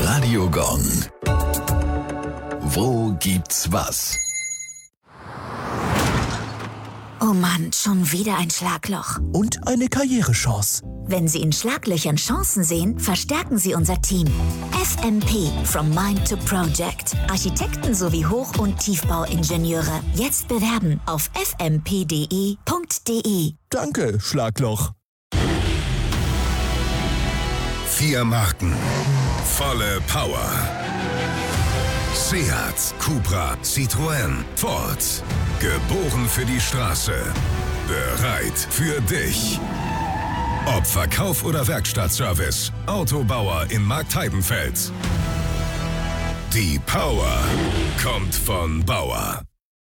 Radio Gong. Wo gibt's was? Oh Mann, schon wieder ein Schlagloch. Und eine Karrierechance. Wenn Sie in Schlaglöchern Chancen sehen, verstärken Sie unser Team. FMP, From Mind to Project. Architekten sowie Hoch- und Tiefbauingenieure. Jetzt bewerben auf fmp.de. Danke, Schlagloch. 4 Marken. Volle Power. Seat, Cupra, Citroën, Ford. Geboren für die Straße. Bereit für dich. Ob Verkauf oder Werkstattservice. Autobauer in Marktheidenfeld. Die Power kommt von Bauer.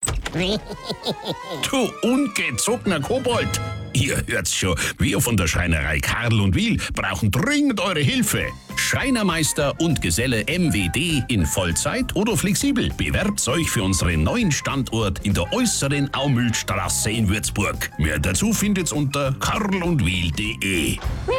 Du ungezogener Kobold! Ihr hört's schon, wir von der Schreinerei Karl und Wiel brauchen dringend eure Hilfe. Schreinermeister und Geselle MWD in Vollzeit oder flexibel. Bewerbt euch für unseren neuen Standort in der äußeren Aumühlstraße in Würzburg. Mehr dazu findet's unter karlundwiel.de.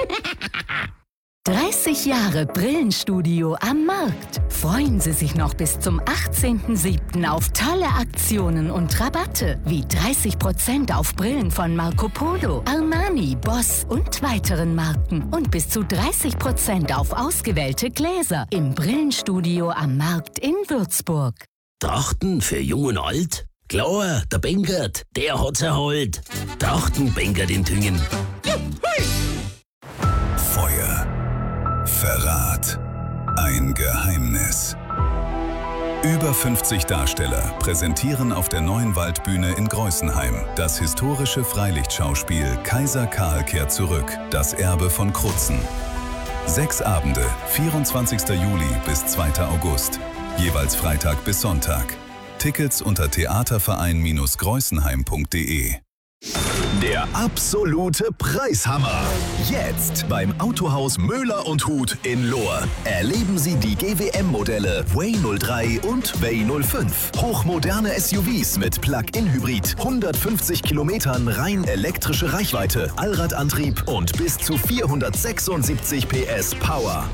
30 Jahre Brillenstudio am Markt. Freuen Sie sich noch bis zum 18.07. auf tolle Aktionen und Rabatte, wie 30% auf Brillen von Marco Polo, Armani, Boss und weiteren Marken und bis zu 30% auf ausgewählte Gläser im Brillenstudio am Markt in Würzburg. Trachten für Jung und Alt? Klar, der Bengert, der hat's erholt. Trachten Bengert in Tüngen. Feuer. Verrat. Ein Geheimnis. Über 50 Darsteller präsentieren auf der Neuen Waldbühne in Greußenheim das historische Freilichtschauspiel Kaiser Karl kehrt zurück, das Erbe von Krutzen. 6 Abende, 24. Juli bis 2. August. Jeweils Freitag bis Sonntag. Tickets unter theaterverein-greußenheim.de. Der absolute Preishammer. Jetzt beim Autohaus Möller und Huth in Lohr. Erleben Sie die GWM-Modelle Way 03 und Way 05. Hochmoderne SUVs mit Plug-in-Hybrid, 150 Kilometern rein elektrische Reichweite, Allradantrieb und bis zu 476 PS Power.